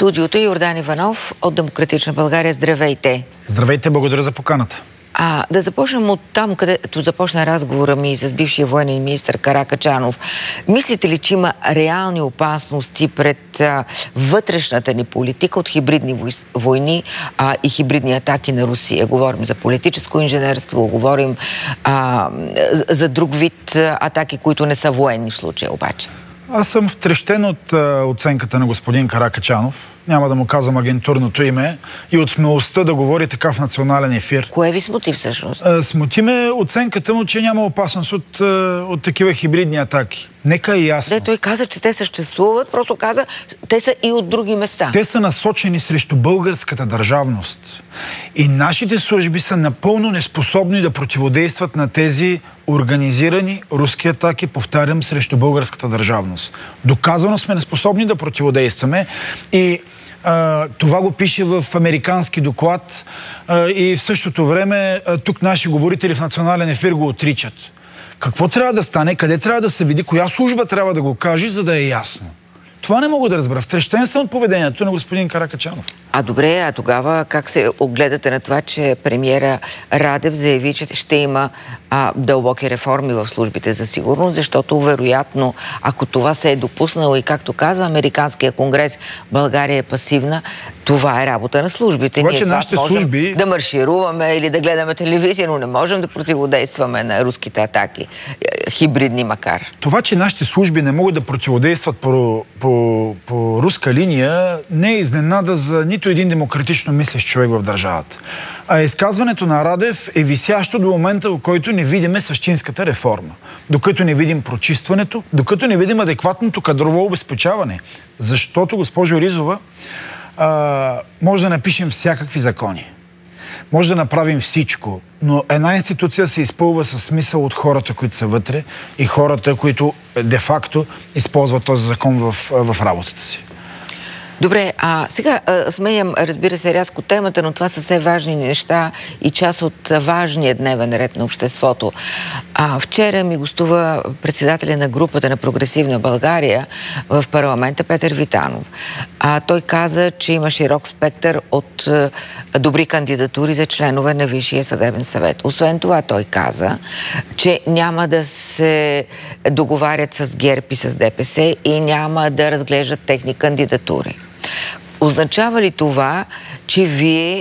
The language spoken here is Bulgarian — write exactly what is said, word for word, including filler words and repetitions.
студиото Йордан Иванов от Демократична България. Здравейте! Здравейте, благодаря за поканата. А, да започнем от там, където започна разговора ми с бившия военен министър Каракачанов. Мислите ли, че има реални опасности пред а, вътрешната ни политика от хибридни войни а, и хибридни атаки на Русия? Говорим за политическо инженерство, говорим а, за друг вид атаки, които не са военни в случая обаче. Аз съм втрещен от а, оценката на господин Каракачанов. Няма да му казвам агентурното име. И от смелостта да говори така в национален ефир. Кое ви смути всъщност? А, смути ме оценката му, че няма опасност от, а, от такива хибридни атаки. Нека е ясно. Да, той каза, че те съществуват, просто каза, те са и от други места. Те са насочени срещу българската държавност. И нашите служби са напълно неспособни да противодействат на тези организирани руски атаки, повтарям, срещу българската държавност. Доказано сме неспособни да противодействаме и а, това го пише в американски доклад а, и в същото време а, тук наши говорители в национален ефир го отричат. Какво трябва да стане, къде трябва да се види, коя служба трябва да го каже, за да е ясно? Това не мога да разбера. Втрещен съм от поведението на господин Каракачанов. А добре, а тогава как се огледате на това, че премиера Радев заяви, че ще има а, дълбоки реформи в службите за сигурност, защото вероятно, ако това се е допуснало и както казва Американския конгрес, България е пасивна, това е работа на службите. Това, Ние че нашите служби да маршируваме или да гледаме телевизия, но не можем да противодействаме на руските атаки, хибридни макар. Това, че нашите служби не могат да противодействат по, по, по руска линия, не е изненада за нито един демократично мислещ човек в държавата. А изказването на Радев е висящо до момента, в който не видиме същинската реформа. Докато не видим прочистването, докато не видим адекватното кадрово обезпечаване. Защото, госпожо Ризова, а, може да напишем всякакви закони. Може да направим всичко, но една институция се изпълва със смисъл от хората, които са вътре и хората, които де-факто използват този закон в, в работата си. Добре, а сега а, сменям, разбира се, рязко темата, но това са все важни неща и част от важния дневен ред на обществото. А, вчера ми гостува председателя на групата на Прогресивна България в парламента Петър Витанов. А, той каза, че има широк спектър от а, добри кандидатури за членове на Висшия съдебен съвет. Освен това, той каза, че няма да се договарят с ГЕРБ и с ДПС и няма да разглеждат техни кандидатури. Означава ли това, че вие